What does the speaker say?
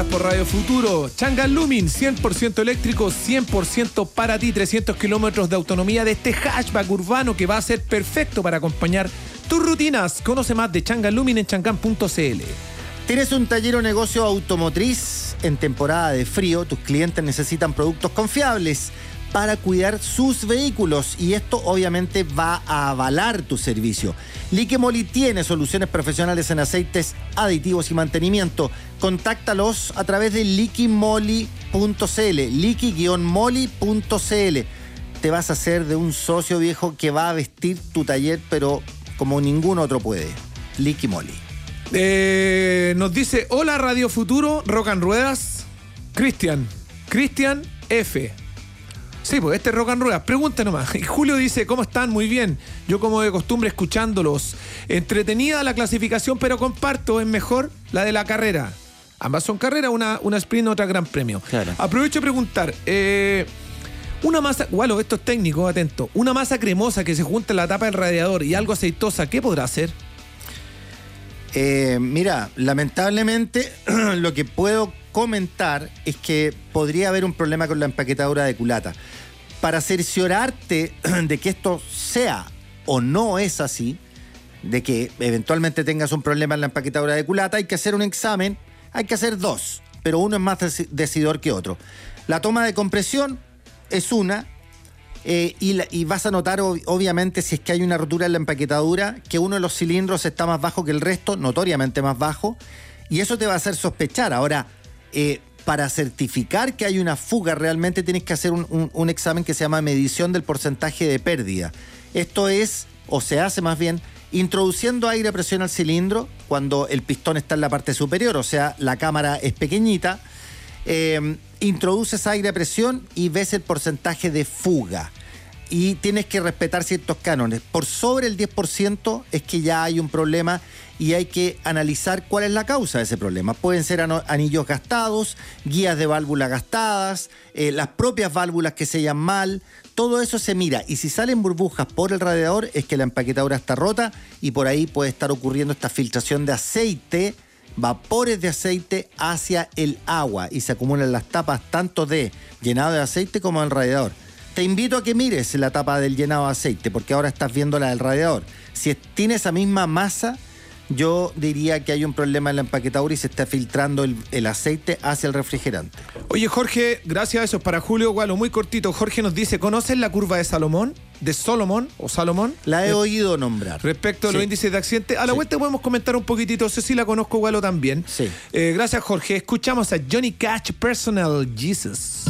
estás por Radio Futuro. Changan Lumin, 100% eléctrico, 100% para ti. 300 kilómetros de autonomía de este hatchback urbano que va a ser perfecto para acompañar tus rutinas. Conoce más de Changan Lumin en changan.cl. ¿Tienes un taller o negocio automotriz? En temporada de frío, tus clientes necesitan productos confiables para cuidar sus vehículos y esto obviamente va a avalar tu servicio. Liqui Moly tiene soluciones profesionales en aceites, aditivos y mantenimiento. Contáctalos a través de liquimoly.cl, liqui-moly.cl. Te vas a hacer de un socio viejo que va a vestir tu taller, pero como ningún otro puede. Liqui Moly. Nos dice, hola Radio Futuro, Rock and Ruedas, Cristian F. Sí, pues este es Rock and Ruedas, pregunta nomás. Y Julio dice, ¿cómo están? Muy bien. Yo como de costumbre escuchándolos. Entretenida la clasificación, pero comparto, es mejor la de la carrera. Ambas son carreras, una sprint, otra gran premio. Claro. Aprovecho de preguntar, una masa, bueno, esto es técnico, atento. Una masa cremosa que se junta en la tapa del radiador y algo aceitosa, ¿qué podrá hacer? Mira, lamentablemente lo que puedo comentar es que podría haber un problema con la empaquetadura de culata. Para cerciorarte de que esto sea o no es así, de que eventualmente tengas un problema en la empaquetadura de culata, hay que hacer un examen, hay que hacer dos, pero uno es más decidor que otro. La toma de compresión es una, y vas a notar obviamente si es que hay una rotura en la empaquetadura, que uno de los cilindros está más bajo que el resto, notoriamente más bajo, y eso te va a hacer sospechar. Ahora, para certificar que hay una fuga, realmente tienes que hacer un examen que se llama medición del porcentaje de pérdida. Esto es, o se hace más bien, introduciendo aire a presión al cilindro cuando el pistón está en la parte superior, o sea, la cámara es pequeñita. Introduces aire a presión y ves el porcentaje de fuga. Y tienes que respetar ciertos cánones. Por sobre el 10% es que ya hay un problema y hay que analizar cuál es la causa de ese problema. Pueden ser anillos gastados, guías de válvula gastadas, las propias válvulas que sellan mal. Todo eso se mira. Y si salen burbujas por el radiador es que la empaquetadura está rota y por ahí puede estar ocurriendo esta filtración de aceite, vapores de aceite hacia el agua y se acumulan las tapas tanto de llenado de aceite como del radiador. Te invito a que mires la tapa del llenado de aceite porque ahora estás viendo la del radiador. Si tiene esa misma masa, yo diría que hay un problema en la empaquetadura y se está filtrando el aceite hacia el refrigerante. Oye, Jorge, gracias, eso es para Julio Gualo, muy cortito. Jorge nos dice, ¿conocen la curva de Salomón? ¿De Solomon o Salomón? La he oído nombrar. Respecto a los índices de accidente. A la vuelta podemos comentar un poquitito, sé si la conozco Gualo también. Sí. Gracias, Jorge. Escuchamos a Johnny Cash, Personal Jesus.